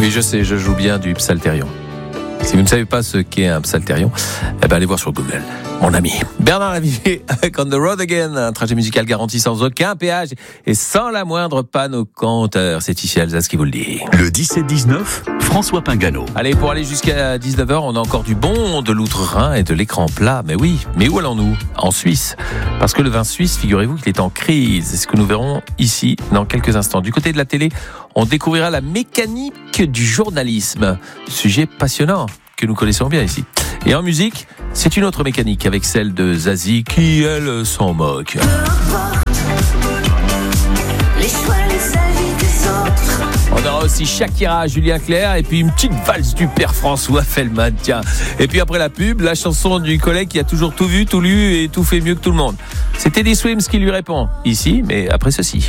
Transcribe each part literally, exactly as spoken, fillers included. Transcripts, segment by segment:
Oui, je sais, je joue bien du psalterion. Si vous ne savez pas ce qu'est un psalterion, eh ben allez voir sur Google. Mon ami Bernard Lavilliers avec On the Road Again, un trajet musical garanti sans aucun péage et sans la moindre panne au compteur. C'est ici Alsace qui vous le dit. Le dix-sept dix-neuf, François Pingano. Allez, pour aller jusqu'à dix-neuf heures, on a encore du bon, de l'outre-Rhin et de l'écran plat. Mais oui, mais où allons-nous ? En Suisse. Parce que le vin suisse, figurez-vous qu'il est en crise. C'est ce que nous verrons ici dans quelques instants. Du côté de la télé, on découvrira la mécanique du journalisme. Sujet passionnant que nous connaissons bien ici. Et en musique, c'est une autre mécanique avec celle de Zazie qui, elle, s'en moque. On aura aussi Shakira, Julien Clerc et puis une petite valse du père François Fellman, tiens. Et puis après la pub, la chanson du collègue qui a toujours tout vu, tout lu et tout fait mieux que tout le monde. C'est Teddy Swims qui lui répond, ici, mais après ceci.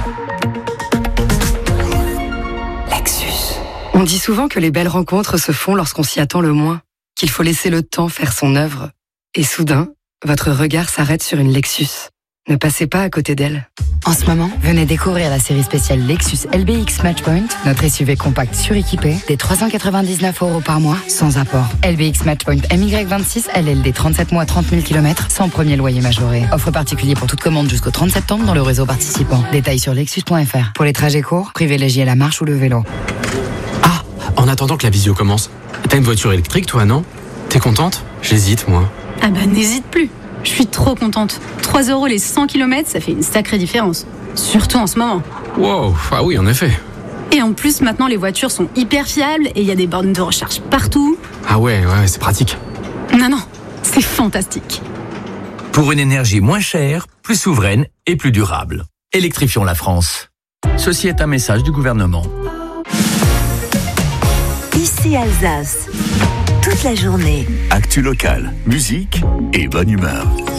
On dit souvent que les belles rencontres se font lorsqu'on s'y attend le moins, qu'il faut laisser le temps faire son œuvre. Et soudain, votre regard s'arrête sur une Lexus. Ne passez pas à côté d'elle. En ce moment, venez découvrir la série spéciale Lexus L B X Matchpoint, notre S U V compact suréquipé, des trois cent quatre-vingt-dix-neuf euros par mois, sans apport. L B X Matchpoint M Y vingt-six, L L D trente-sept mois, trente mille kilomètres, sans premier loyer majoré. Offre particulier pour toute commande jusqu'au trente septembre dans le réseau participant. Détails sur lexus point f r. Pour les trajets courts, privilégiez la marche ou le vélo. Ah, en attendant que la visio commence, t'as une voiture électrique toi, non ? T'es contente ? J'hésite, moi. Ah bah n'hésite plus. Je suis trop contente. trois euros les cent kilomètres, ça fait une sacrée différence. Surtout en ce moment. Wow, ah oui, en effet. Et en plus, maintenant, les voitures sont hyper fiables et il y a des bornes de recharge partout. Ah ouais, ouais, c'est pratique. Non, non, c'est fantastique. Pour une énergie moins chère, plus souveraine et plus durable. Électrifions la France. Ceci est un message du gouvernement. Ici Alsace. Toute la journée. Actu locale, musique et bonne humeur.